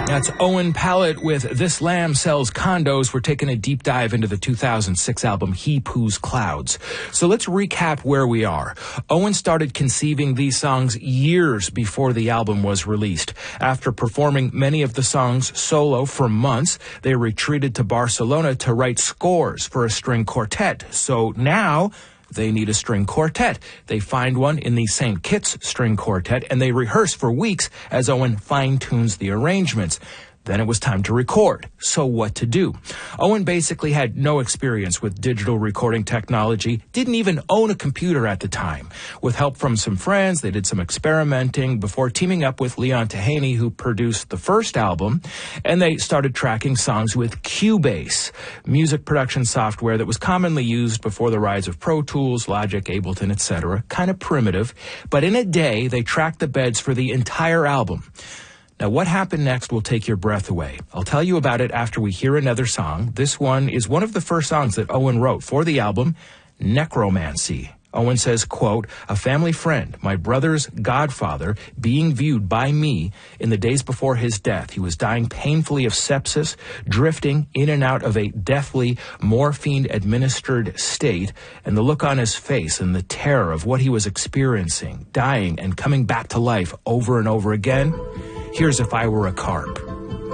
That's Owen Pallett with This Lamb Sells Condos. We're taking a deep dive into the 2006 album He Poos Clouds. So let's recap where we are. Owen started conceiving these songs years before the album was released. After performing many of the songs solo for months, they retreated to Barcelona to write scores for a string quartet. So now they need a string quartet. They find one in the St. Kitts String Quartet, and they rehearse for weeks as Owen fine-tunes the arrangements. Then it was time to record. So what to do? Owen basically had no experience with digital recording technology, didn't even own a computer at the time. With help from some friends, they did some experimenting before teaming up with Leon Tehaney, who produced the first album, and they started tracking songs with Cubase, music production software that was commonly used before the rise of Pro Tools, Logic, Ableton, etc. Kind of primitive, but in a day, they tracked the beds for the entire album. Now, what happened next will take your breath away. I'll tell you about it after we hear another song. This one is one of the first songs that Owen wrote for the album, Necromancy. Owen says, quote, "A family friend, my brother's godfather, being viewed by me in the days before his death. He was dying painfully of sepsis, drifting in and out of a deathly morphine-administered state, and the look on his face and the terror of what he was experiencing, dying and coming back to life over and over again. Here's If I Were a Carp."